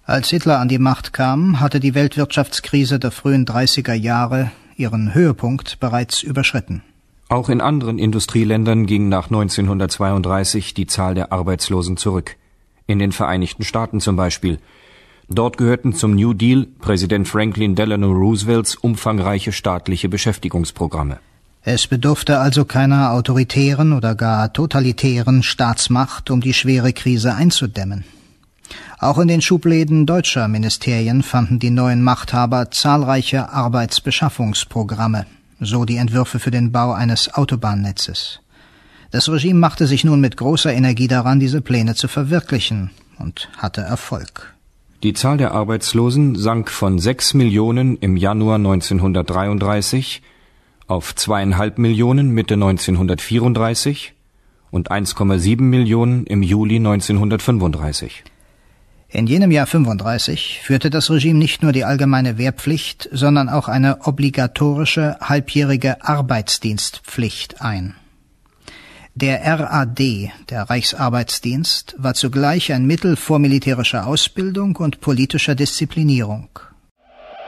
Als Hitler an die Macht kam, hatte die Weltwirtschaftskrise der frühen 30er Jahre ihren Höhepunkt bereits überschritten. Auch in anderen Industrieländern ging nach 1932 die Zahl der Arbeitslosen zurück. In den Vereinigten Staaten zum Beispiel. Dort gehörten zum New Deal Präsident Franklin Delano Roosevelts umfangreiche staatliche Beschäftigungsprogramme. Es bedurfte also keiner autoritären oder gar totalitären Staatsmacht, um die schwere Krise einzudämmen. Auch in den Schubläden deutscher Ministerien fanden die neuen Machthaber zahlreiche Arbeitsbeschaffungsprogramme, so die Entwürfe für den Bau eines Autobahnnetzes. Das Regime machte sich nun mit großer Energie daran, diese Pläne zu verwirklichen, und hatte Erfolg. Die Zahl der Arbeitslosen sank von 6 Millionen im Januar 1933 auf 2,5 Millionen Mitte 1934 und 1,7 Millionen im Juli 1935. In jenem Jahr 35 führte das Regime nicht nur die allgemeine Wehrpflicht, sondern auch eine obligatorische halbjährige Arbeitsdienstpflicht ein. Der RAD, der Reichsarbeitsdienst, war zugleich ein Mittel vormilitärischer Ausbildung und politischer Disziplinierung.